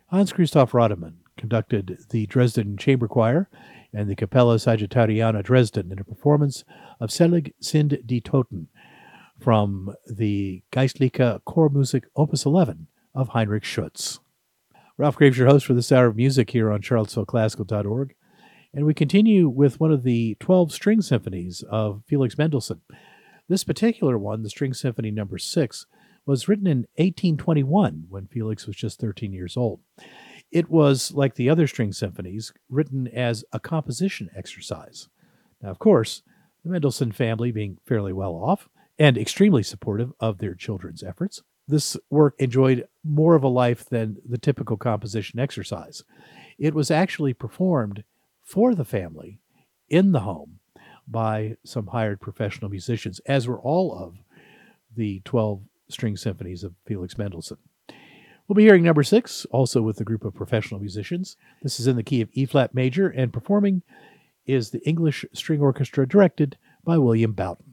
Hans Christoph Rademann conducted the Dresden Chamber Choir and the Capella Sagittariana Dresden in a performance of Selig sind die Toten from the Geistliche Chormusik Opus 11 of Heinrich Schütz. Ralph Graves, your host for this hour of music here on charlottesvilleclassical.org. And we continue with one of the 12 string symphonies of Felix Mendelssohn. This particular one, the String Symphony No. 6, was written in 1821 when Felix was just 13 years old. It was, like the other string symphonies, written as a composition exercise. Now, of course, the Mendelssohn family being fairly well off and extremely supportive of their children's efforts, this work enjoyed more of a life than the typical composition exercise. It was actually performed for the family in the home by some hired professional musicians, as were all of the 12 string symphonies of Felix Mendelssohn. We'll be hearing No. 6, also with a group of professional musicians. This is in the key of E-flat major, and performing is the English String Orchestra directed by William Boughton.